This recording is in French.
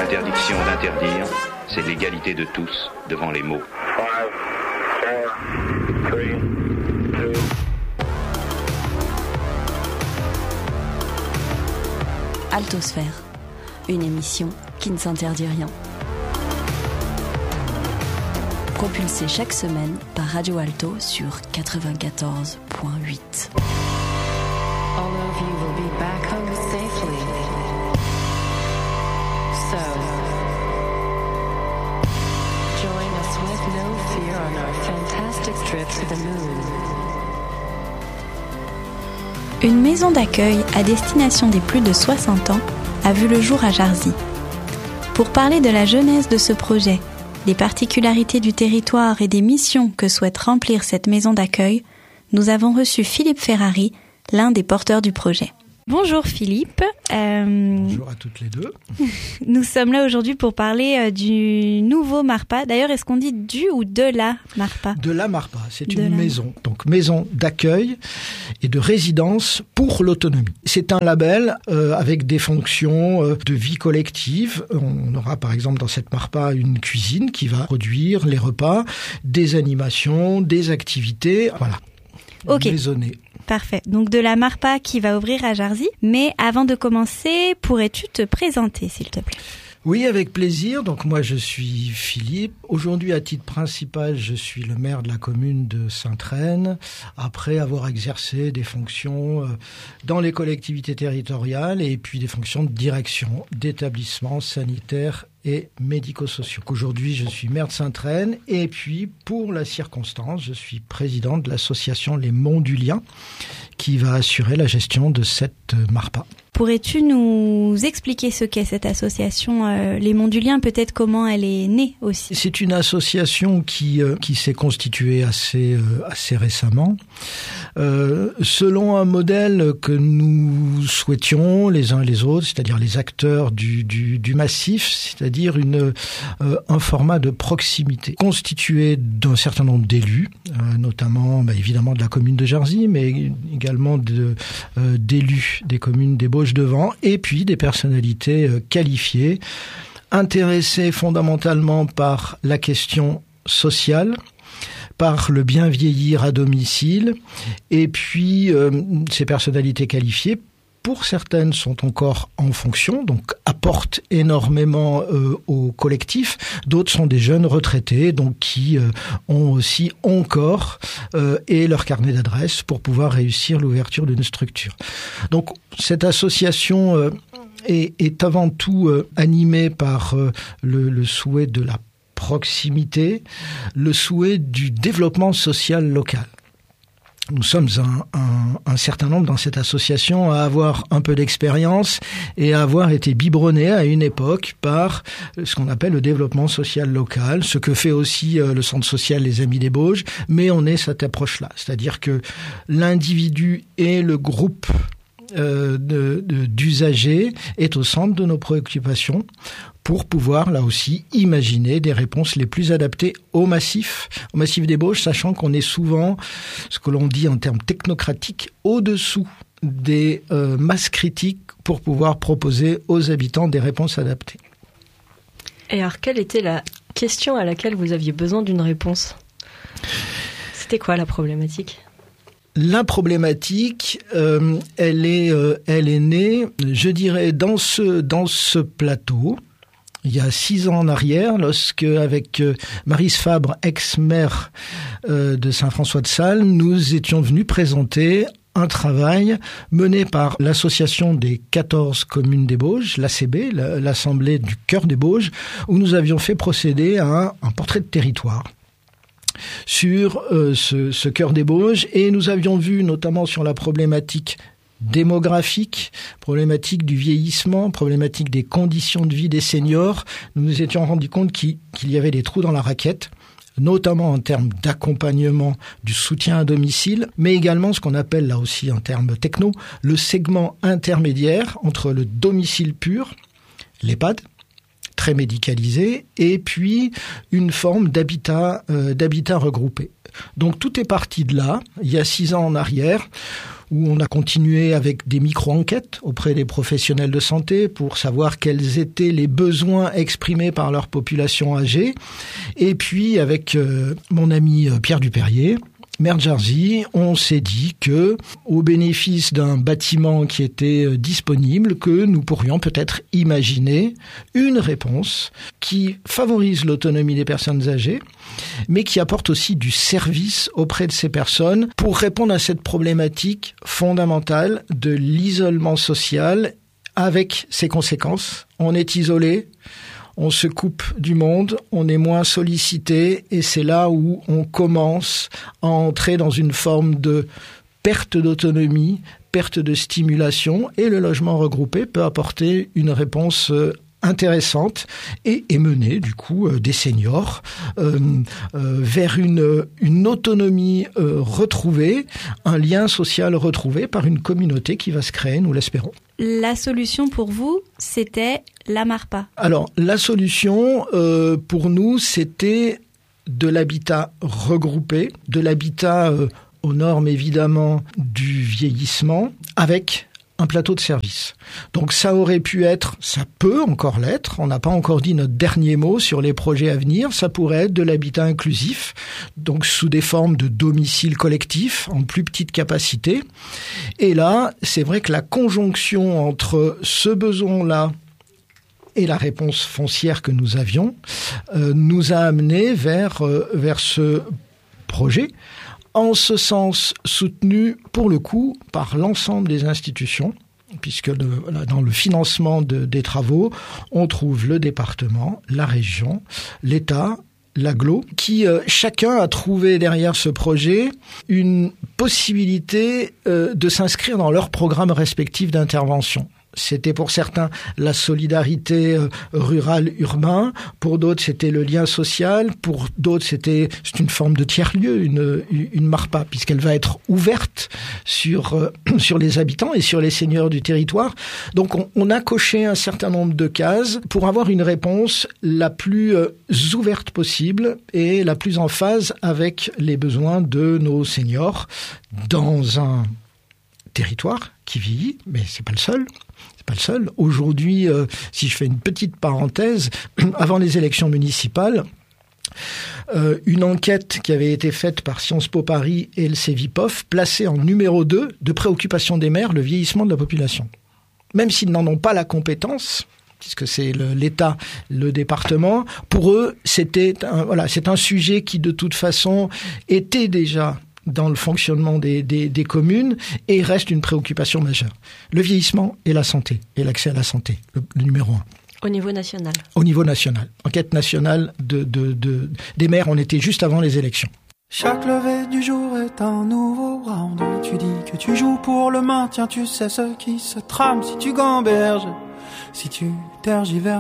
l'interdiction d'interdire, c'est l'égalité de tous devant les mots. 5, 4, 3, 2. Altosphère, une émission qui ne s'interdit rien. Propulsée chaque semaine par Radio Alto sur 94.8. All of you will be back home safely. So, join us with no fear on our fantastic trip to the moon. Une maison d'accueil à destination des plus de 60 ans a vu le jour à Jarzy. Pour parler de la genèse de ce projet, des particularités du territoire et des missions que souhaite remplir cette maison d'accueil, nous avons reçu Philippe Ferrari, l'un des porteurs du projet. Bonjour Philippe. Bonjour à toutes les deux. Nous sommes là aujourd'hui pour parler du nouveau MARPA. D'ailleurs, est-ce qu'on dit du ou de la MARPA ? De la MARPA, c'est une maison. Donc maison d'accueil et de résidence pour l'autonomie. C'est un label avec des fonctions de vie collective. On aura par exemple dans cette MARPA une cuisine qui va produire les repas, des animations, des activités. Voilà. Ok. Maisonnée. Parfait. Donc de la MARPA qui va ouvrir à Jarzy. Mais avant de commencer, pourrais-tu te présenter, s'il te plaît ? Oui, avec plaisir. Donc moi, je suis Philippe. Aujourd'hui, à titre principal, je suis le maire de la commune de Sainte-Reine. Après avoir exercé des fonctions dans les collectivités territoriales et puis des fonctions de direction d'établissements sanitaires et médico-sociaux. Aujourd'hui, je suis maire de Sainte-Reine et puis, pour la circonstance, je suis président de l'association Les Monts du Lien qui va assurer la gestion de cette MARPA. Pourrais-tu nous expliquer ce qu'est cette association Les Monts du Lien, peut-être comment elle est née aussi ? C'est une association qui s'est constituée assez récemment, selon un modèle que nous souhaitions les uns et les autres, c'est-à-dire les acteurs du massif, c'est-à-dire un format de proximité constitué d'un certain nombre d'élus, notamment évidemment de la commune de Jarzy, mais également d'élus des communes des Bauges-de-Vent, et puis des personnalités qualifiées, intéressées fondamentalement par la question sociale, par le bien vieillir à domicile, et puis ces personnalités qualifiées, pour certaines, sont encore en fonction, donc apportent énormément au collectif. D'autres sont des jeunes retraités, donc qui ont aussi encore et leur carnet d'adresses pour pouvoir réussir l'ouverture d'une structure. Donc cette association est avant tout animée par le souhait de la proximité, le souhait du développement social local. Nous sommes un certain nombre dans cette association à avoir un peu d'expérience et à avoir été biberonnés à une époque par ce qu'on appelle le développement social local, ce que fait aussi le centre social Les Amis des Bauges, mais on est cette approche-là, c'est-à-dire que l'individu et le groupe d'usagers est au centre de nos préoccupations pour pouvoir, là aussi, imaginer des réponses les plus adaptées au massif des Bauges, sachant qu'on est souvent, ce que l'on dit en termes technocratiques, au-dessous des masses critiques pour pouvoir proposer aux habitants des réponses adaptées. Et alors, quelle était la question à laquelle vous aviez besoin d'une réponse ? C'était quoi la problématique ? La problématique, elle est née, je dirais, dans ce plateau, il y a 6 ans en arrière, lorsque, avec Maryse Fabre, ex-maire de Saint-François-de-Sales, nous étions venus présenter un travail mené par l'association des 14 communes des Bauges, l'ACB, l'Assemblée du cœur des Bauges, où nous avions fait procéder à un portrait de territoire sur ce cœur des Bauges, et nous avions vu notamment sur la problématique démographique, problématique du vieillissement, problématique des conditions de vie des seniors, nous nous étions rendus compte qu'il y avait des trous dans la raquette, notamment en termes d'accompagnement du soutien à domicile, mais également ce qu'on appelle là aussi en termes techno, le segment intermédiaire entre le domicile pur, l'EHPAD, très médicalisé, et puis une forme d'habitat regroupé. Donc tout est parti de là, il y a 6 ans en arrière, où on a continué avec des micro-enquêtes auprès des professionnels de santé pour savoir quels étaient les besoins exprimés par leur population âgée. Et puis, avec mon ami Pierre Dupérier, maire de Jarzy, on s'est dit que, au bénéfice d'un bâtiment qui était disponible, que nous pourrions peut-être imaginer une réponse qui favorise l'autonomie des personnes âgées, mais qui apporte aussi du service auprès de ces personnes pour répondre à cette problématique fondamentale de l'isolement social avec ses conséquences. On est isolé, on se coupe du monde, on est moins sollicité et c'est là où on commence à entrer dans une forme de perte d'autonomie, perte de stimulation et le logement regroupé peut apporter une réponse intéressante et mener du coup des seniors vers une autonomie retrouvée, un lien social retrouvé par une communauté qui va se créer, nous l'espérons. La solution pour vous, c'était la MARPA. Alors, la solution pour nous, c'était de l'habitat regroupé, de l'habitat aux normes évidemment du vieillissement, avec un plateau de service. Donc ça aurait pu être, ça peut encore l'être, on n'a pas encore dit notre dernier mot sur les projets à venir, ça pourrait être de l'habitat inclusif, donc sous des formes de domicile collectif, en plus petite capacité. Et là, c'est vrai que la conjonction entre ce besoin-là et la réponse foncière que nous avions nous a amené vers ce projet, en ce sens soutenu pour le coup par l'ensemble des institutions, puisque dans le financement des travaux, on trouve le département, la région, l'État, l'agglo, qui chacun a trouvé derrière ce projet une possibilité de s'inscrire dans leur programme respectif d'intervention. C'était pour certains la solidarité rurale-urbain, pour d'autres c'était le lien social, pour d'autres c'est une forme de tiers-lieu, une MARPA, puisqu'elle va être ouverte sur les habitants et sur les seniors du territoire. Donc on a coché un certain nombre de cases pour avoir une réponse la plus ouverte possible et la plus en phase avec les besoins de nos seniors dans un territoire qui vieillit, mais c'est pas le seul. Pas le seul. Aujourd'hui, si je fais une petite parenthèse, avant les élections municipales, une enquête qui avait été faite par Sciences Po Paris et le Cevipof plaçait en numéro 2 de préoccupation des maires le vieillissement de la population. Même s'ils n'en ont pas la compétence, puisque c'est l'État, le département, pour eux, c'est un sujet qui de toute façon était déjà dans le fonctionnement des communes et reste une préoccupation majeure. Le vieillissement et la santé, et l'accès à la santé, le numéro 1. Au niveau national. Au niveau national. Enquête nationale des maires, on était juste avant les élections. Chaque lever du jour est un nouveau round. Tu dis que tu joues pour le maintien, tu sais ce qui se trame si tu gamberges, si tu tergiverses.